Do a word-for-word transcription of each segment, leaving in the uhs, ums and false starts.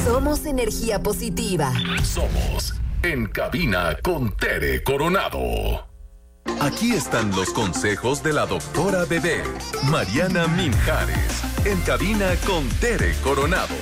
Somos energía positiva. Somos En Cabina con Tere Coronado. Aquí están los consejos de la doctora Bebé, Mariana Minjares. En Cabina con Tere Coronado.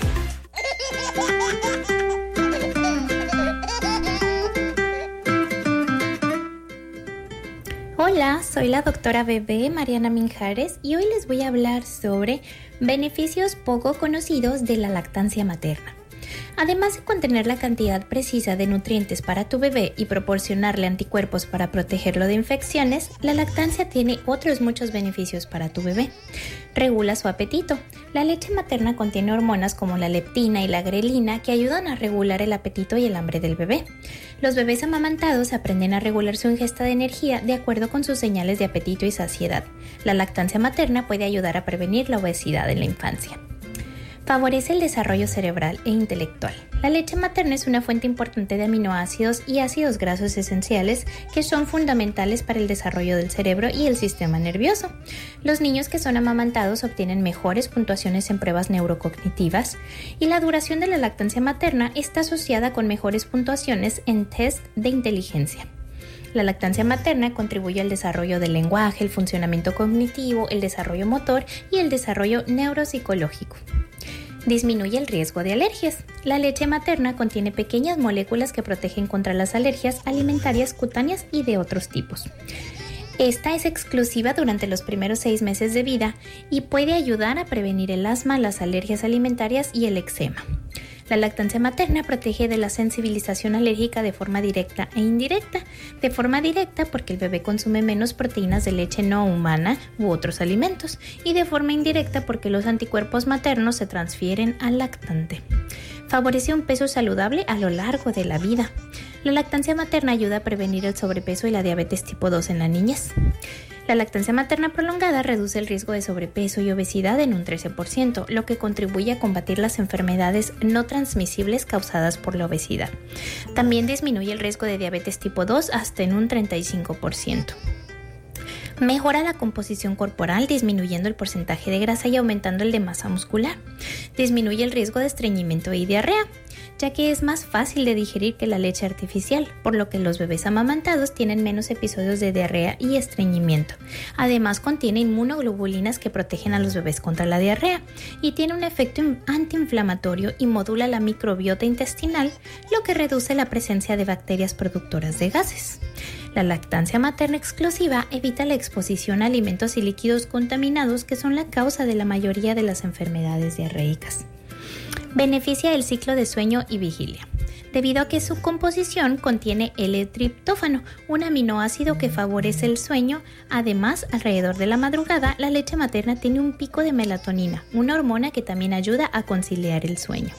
Hola, soy la doctora Bebé, Mariana Minjares, y hoy les voy a hablar sobre beneficios poco conocidos de la lactancia materna. Además de contener la cantidad precisa de nutrientes para tu bebé y proporcionarle anticuerpos para protegerlo de infecciones, la lactancia tiene otros muchos beneficios para tu bebé. Regula su apetito. La leche materna contiene hormonas como la leptina y la grelina que ayudan a regular el apetito y el hambre del bebé. Los bebés amamantados aprenden a regular su ingesta de energía de acuerdo con sus señales de apetito y saciedad. La lactancia materna puede ayudar a prevenir la obesidad en la infancia. Favorece el desarrollo cerebral e intelectual. La leche materna es una fuente importante de aminoácidos y ácidos grasos esenciales que son fundamentales para el desarrollo del cerebro y el sistema nervioso. Los niños que son amamantados obtienen mejores puntuaciones en pruebas neurocognitivas y la duración de la lactancia materna está asociada con mejores puntuaciones en test de inteligencia. La lactancia materna contribuye al desarrollo del lenguaje, el funcionamiento cognitivo, el desarrollo motor y el desarrollo neuropsicológico. Disminuye el riesgo de alergias. La leche materna contiene pequeñas moléculas que protegen contra las alergias alimentarias, cutáneas y de otros tipos. Esta es exclusiva durante los primeros seis meses de vida y puede ayudar a prevenir el asma, las alergias alimentarias y el eczema. La lactancia materna protege de la sensibilización alérgica de forma directa e indirecta. De forma directa porque el bebé consume menos proteínas de leche no humana u otros alimentos, y de forma indirecta porque los anticuerpos maternos se transfieren al lactante. Favorece un peso saludable a lo largo de la vida. La lactancia materna ayuda a prevenir el sobrepeso y la diabetes tipo dos en la niñez. La lactancia materna prolongada reduce el riesgo de sobrepeso y obesidad en un trece por ciento, lo que contribuye a combatir las enfermedades no transmisibles causadas por la obesidad. También disminuye el riesgo de diabetes tipo dos hasta en un treinta y cinco por ciento. Mejora la composición corporal disminuyendo el porcentaje de grasa y aumentando el de masa muscular. Disminuye el riesgo de estreñimiento y diarrea, ya que es más fácil de digerir que la leche artificial, por lo que los bebés amamantados tienen menos episodios de diarrea y estreñimiento. Además, contiene inmunoglobulinas que protegen a los bebés contra la diarrea y tiene un efecto antiinflamatorio y modula la microbiota intestinal, lo que reduce la presencia de bacterias productoras de gases. La lactancia materna exclusiva evita la exposición a alimentos y líquidos contaminados que son la causa de la mayoría de las enfermedades diarreicas. Beneficia el ciclo de sueño y vigilia, debido a que su composición contiene L-triptófano, un aminoácido que favorece el sueño. Además, alrededor de la madrugada, la leche materna tiene un pico de melatonina, una hormona que también ayuda a conciliar el sueño.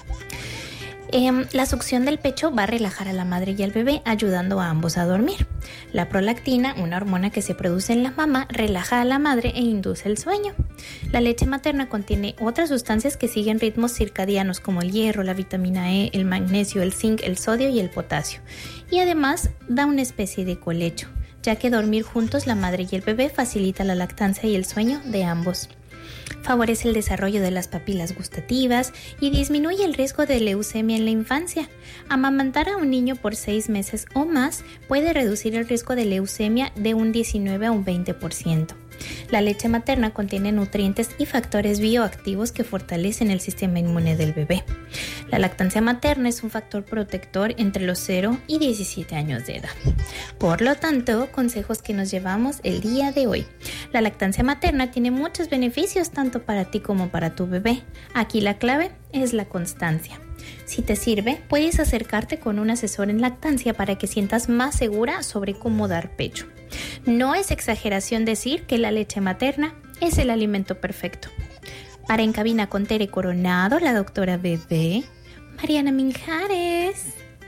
Eh, la succión del pecho va a relajar a la madre y al bebé, ayudando a ambos a dormir. La prolactina, una hormona que se produce en la mama, relaja a la madre e induce el sueño. La leche materna contiene otras sustancias que siguen ritmos circadianos como el hierro, la vitamina E, el magnesio, el zinc, el sodio y el potasio. Y además da una especie de colecho, ya que dormir juntos la madre y el bebé facilita la lactancia y el sueño de ambos. Favorece el desarrollo de las papilas gustativas y disminuye el riesgo de leucemia en la infancia. Amamantar a un niño por seis meses o más puede reducir el riesgo de leucemia de un diecinueve a un veinte por ciento. La leche materna contiene nutrientes y factores bioactivos que fortalecen el sistema inmune del bebé. La lactancia materna es un factor protector entre los cero y diecisiete años de edad. Por lo tanto, consejos que nos llevamos el día de hoy. La lactancia materna tiene muchos beneficios tanto para ti como para tu bebé. Aquí la clave es la constancia. Si te sirve, puedes acercarte con un asesor en lactancia para que sientas más segura sobre cómo dar pecho. No es exageración decir que la leche materna es el alimento perfecto. Para En Cabina con Tere Coronado, la doctora Bebé, Mariana Minjares.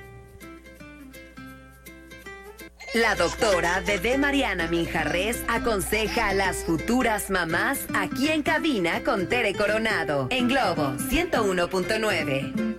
La doctora Bebé Mariana Minjares aconseja a las futuras mamás aquí en Cabina con Tere Coronado en Globo ciento uno punto nueve.